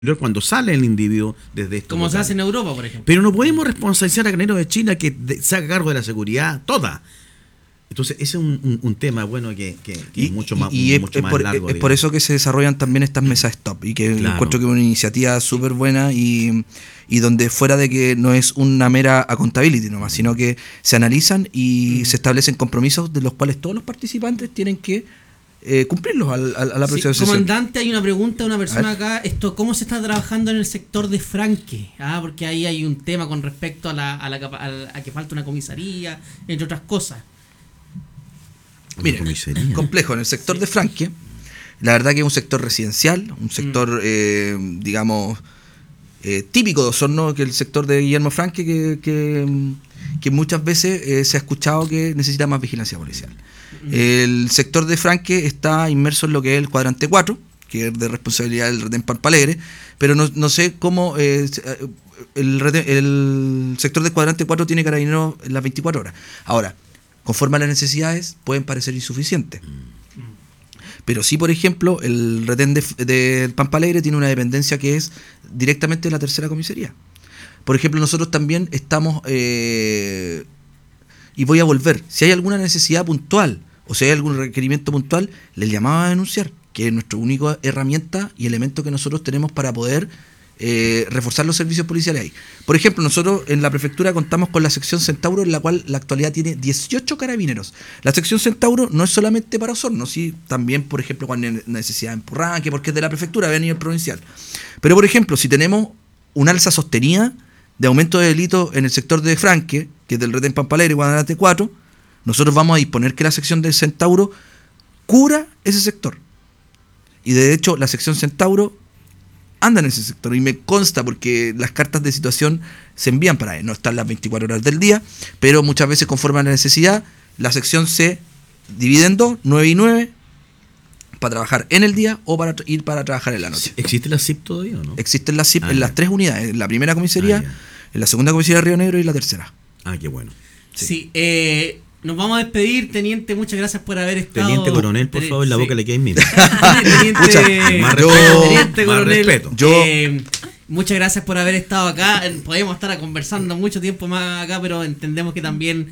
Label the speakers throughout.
Speaker 1: cuando sale el individuo desde esto.
Speaker 2: Como se hace en Europa, por ejemplo.
Speaker 1: Pero no podemos responsabilizar a Carabineros de China que se haga cargo de la seguridad toda. Entonces, ese es un tema bueno que es mucho más, mucho más largo.
Speaker 3: Es por eso que se desarrollan también estas mesas stop y que encuentro que es una iniciativa súper buena y donde fuera de que no es una mera accountability nomás, sino que se analizan y se establecen compromisos de los cuales todos los participantes tienen que cumplirlos a la próxima sesión.
Speaker 2: Comandante, hay una pregunta de una persona acá. ¿Cómo se está trabajando en el sector de Franque? Porque ahí hay un tema con respecto a que falta una comisaría, entre otras cosas.
Speaker 3: Mire, complejo. En el sector de Franque, la verdad que es un sector residencial, un sector, digamos, típico de Osorno, que el sector de Guillermo Franque, que muchas veces se ha escuchado que necesita más vigilancia policial. El sector de Franque está inmerso en lo que es el cuadrante 4, que es de responsabilidad del retén Pampa Alegre, pero no sé cómo el sector del cuadrante 4 tiene carabineros en las 24 horas. Ahora, conforme a las necesidades, pueden parecer insuficientes. Pero sí, por ejemplo, el retén de Pampa Alegre tiene una dependencia que es directamente de la tercera comisaría. Por ejemplo, nosotros también estamos, y voy a volver, si hay alguna necesidad puntual o si hay algún requerimiento puntual, les llamaba a denunciar, que es nuestra única herramienta y elemento que nosotros tenemos para poder reforzar los servicios policiales ahí. Por ejemplo, nosotros en la prefectura contamos con la sección Centauro, en la cual la actualidad tiene 18 carabineros. La sección Centauro no es solamente para Osorno, ¿sí? También, por ejemplo, cuando hay necesidad de Empurranque, porque es de la prefectura, a nivel provincial. Pero, por ejemplo, si tenemos un alza sostenida de aumento de delitos en el sector de Franque, que es del retén Pampa Alegre y cuadrante 4, nosotros vamos a disponer que la sección de Centauro cubra ese sector. Y de hecho, la sección Centauro anda en ese sector, y me consta porque las cartas de situación se envían para él, no están las 24 horas del día, pero muchas veces conforme a la necesidad, la sección se divide en dos, 9 y 9, para trabajar en el día o para ir para trabajar en la noche.
Speaker 1: ¿Existe la CIP todavía o no?
Speaker 3: Existen las CIP en las tres unidades, en la primera comisaría, en la segunda comisaría de Río Negro y la tercera.
Speaker 1: Qué bueno.
Speaker 2: Sí, nos vamos a despedir, teniente, muchas gracias por haber estado.
Speaker 1: Teniente coronel, por favor, la boca le queda mira.
Speaker 2: Teniente coronel,
Speaker 1: respeto.
Speaker 2: Muchas gracias por haber estado acá. Podemos estar conversando mucho tiempo más acá, pero entendemos que también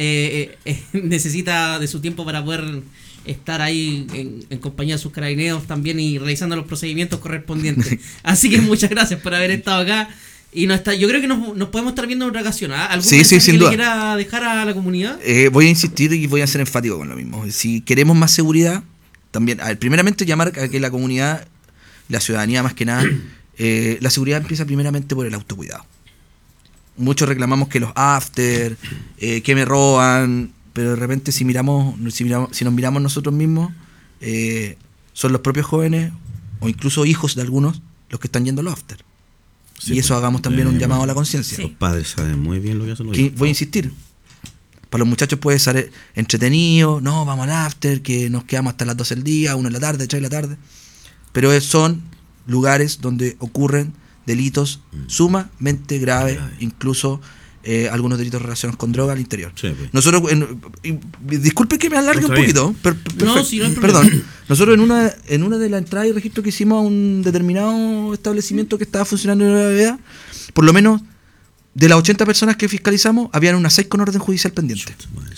Speaker 2: necesita de su tiempo para poder estar ahí en compañía de sus carabineros también y realizando los procedimientos correspondientes. Así que muchas gracias por haber estado acá. Y yo creo que nos podemos estar viendo en otra ocasión. ¿Algún mensaje
Speaker 3: sin
Speaker 2: que
Speaker 3: duda
Speaker 2: le quiera dejar a la comunidad?
Speaker 3: Voy a insistir y voy a ser enfático con lo mismo. Si queremos más seguridad, también, primeramente llamar a que la comunidad, la ciudadanía más que nada, la seguridad empieza primeramente por el autocuidado. Muchos reclamamos que los after, que me roban, pero de repente si nos miramos nosotros mismos, son los propios jóvenes o incluso hijos de algunos los que están yendo a los after. Sí, y eso hagamos también un llamado a la conciencia.
Speaker 1: Los padres saben muy bien lo que hacen los
Speaker 3: hijos. Voy a insistir. Para los muchachos puede ser entretenido, no, vamos al after, que nos quedamos hasta las 12 del día, 1 de la tarde, 3 de la tarde. Pero son lugares donde ocurren delitos sumamente graves, incluso algunos delitos relacionados con droga al interior. Sí, pues. Nosotros, disculpe que me alargue un poquito, perdón. Nosotros en una de las entradas y registros que hicimos a un determinado establecimiento que estaba funcionando en la gravedad, por lo menos de las 80 personas que fiscalizamos, habían unas 6 con orden judicial pendiente.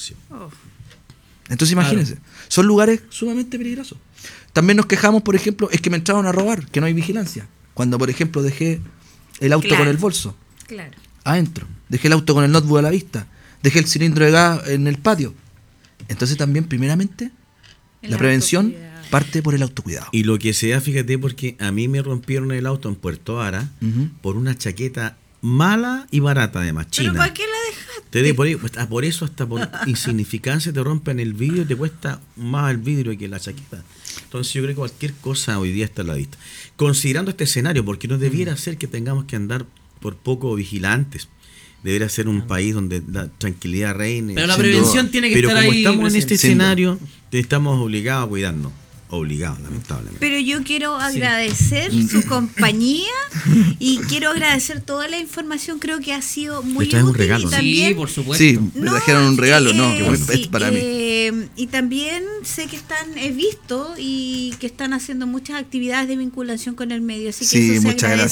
Speaker 3: Entonces imagínense, son lugares sumamente peligrosos. También nos quejamos, por ejemplo, es que me entraron a robar, que no hay vigilancia. Cuando, por ejemplo, dejé el auto con el bolso adentro, dejé el auto con el notebook a la vista, dejé el cilindro de gas en el patio. Entonces también, primeramente, la prevención parte por el autocuidado.
Speaker 1: Y lo que se da, fíjate, porque a mí me rompieron el auto en Puerto Ara por una chaqueta mala y barata, además, china.
Speaker 4: ¿Pero para qué la dejaste?
Speaker 1: Por eso, hasta por insignificancia te rompen el vidrio y te cuesta más el vidrio que la chaqueta. Entonces yo creo que cualquier cosa hoy día está a la vista. Considerando este escenario, porque no debiera ser que tengamos que andar por poco vigilantes. Debería ser un país donde la tranquilidad reine.
Speaker 2: Pero la prevención tiene que estar ahí.
Speaker 1: Pero como estamos en este escenario, estamos obligados a cuidarnos. Obligado, lamentablemente.
Speaker 5: Pero yo quiero agradecer su compañía y quiero agradecer toda la información. Creo que ha sido muy
Speaker 1: Esto es un
Speaker 5: útil
Speaker 1: regalo,
Speaker 5: y
Speaker 1: ¿no?
Speaker 5: también,
Speaker 2: Sí, por supuesto.
Speaker 3: Sí, me trajeron un regalo, no, que bueno,
Speaker 5: sí,
Speaker 3: es para mí.
Speaker 5: Y también sé que he visto y que están haciendo muchas actividades de vinculación con el medio, así que
Speaker 3: Sí,
Speaker 5: eso se
Speaker 3: muchas
Speaker 5: agradece